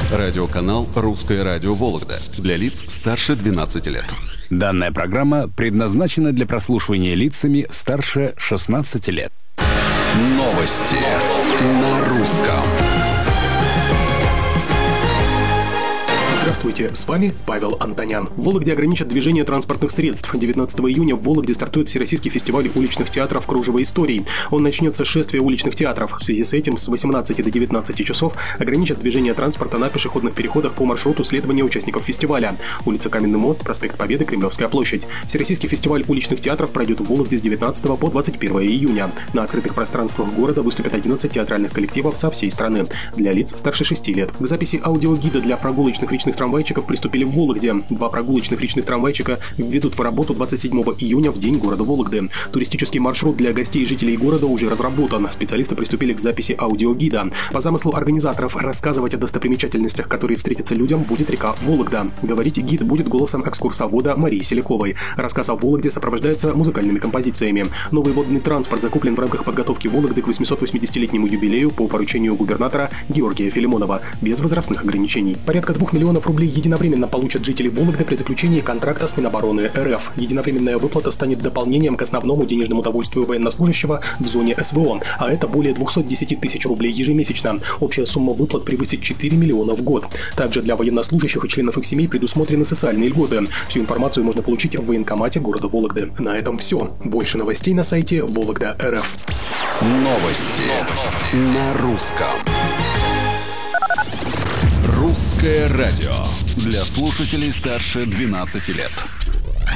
Радиоканал «Русское радио Вологда» для лиц старше 12 лет. Данная программа предназначена для прослушивания лицами старше 16 лет. Новости на русском. Здравствуйте, с вами Павел Антонян. В Вологде ограничат движение транспортных средств. 19 июня в Вологде стартует Всероссийский фестиваль уличных театров «Кружево историй». Он начнется с шествия уличных театров. В связи с этим с 18 до 19 часов ограничат движение транспорта на пешеходных переходах по маршруту следования участников фестиваля. Улица Каменный мост, проспект Победы, Кремлевская площадь. Всероссийский фестиваль уличных театров пройдет в Вологде с 19 по 21 июня. На открытых пространствах города выступят 11 театральных коллективов со всей страны для лиц старше 6 лет. К записи аудиогида для прогулочных речных трамвайчиков приступили в Вологде. 2 прогулочных речных трамвайчика введут в работу 27 июня в день города Вологды. Туристический маршрут для гостей и жителей города уже разработан. Специалисты приступили к записи аудиогида. По замыслу организаторов рассказывать о достопримечательностях, которые встретятся людям, будет река Вологда. Говорить гид будет голосом экскурсовода Марии Селяковой. Рассказ о Вологде сопровождается музыкальными композициями. Новый водный транспорт закуплен в рамках подготовки Вологды к 880-летнему юбилею по поручению губернатора Георгия Филимонова без возрастных ограничений. Порядка 2 миллионов рублей единовременно получат жители Вологды при заключении контракта с Минобороны РФ. Единовременная выплата станет дополнением к основному денежному довольствию военнослужащего в зоне СВО, а это более 210 тысяч рублей ежемесячно. Общая сумма выплат превысит 4 миллиона в год. Также для военнослужащих и членов их семей предусмотрены социальные льготы. Всю информацию можно получить в военкомате города Вологды. На этом все. Больше новостей на сайте Вологда.рф. Новости на русском. Русское радио для слушателей старше 12 лет.